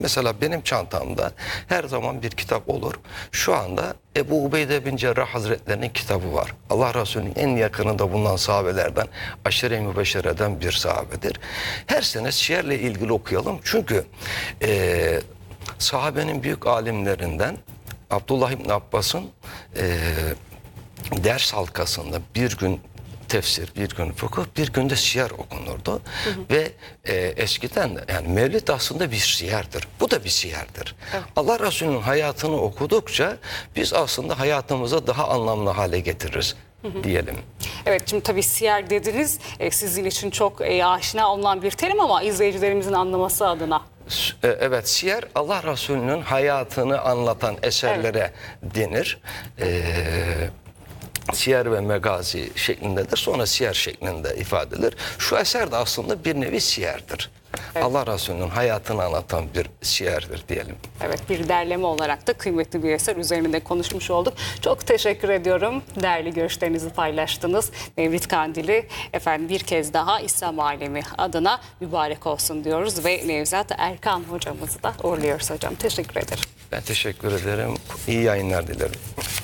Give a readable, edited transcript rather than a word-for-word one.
Mesela benim çantamda her zaman bir kitap olur. Şu anda Ebu Ubeyde bin Cerrah Hazretlerinin kitabı var. Allah Resulü'nün en yakınında bulunan sahabelerden, aşire-i mübeşşereden bir sahabedir. Her sene siyerle ilgili okuyalım. Çünkü sahabenin büyük alimlerinden Abdullah İbni Abbas'ın ders halkasında bir gün tefsir, bir gün fıkıh, bir gün de siyer okunurdu. Ve eskiden de yani Mevlid aslında bir siyerdir. Bu da bir siyerdir. Evet. Allah Resulü'nün hayatını okudukça biz aslında hayatımıza daha anlamlı hale getiririz diyelim. Evet, şimdi tabii siyer dediniz. Sizin için çok aşina olunan bir terim ama izleyicilerimizin anlaması adına. Evet, siyer Allah Resulü'nün hayatını anlatan eserlere denir. Siyer ve megazi şeklindedir. Sonra siyer şeklinde ifade edilir. Şu eser de aslında bir nevi siyerdir. Evet. Allah Resulü'nün hayatını anlatan bir siyerdir diyelim. Evet, bir derleme olarak da kıymetli bir eser üzerinde konuşmuş olduk. Çok teşekkür ediyorum. Değerli görüşlerinizi paylaştınız. Mevlid Kandili efendim bir kez daha İslam alemi adına mübarek olsun diyoruz ve Nevzat Erkan hocamızı da uğurluyoruz hocam. Teşekkür ederim. Ben teşekkür ederim. İyi yayınlar dilerim.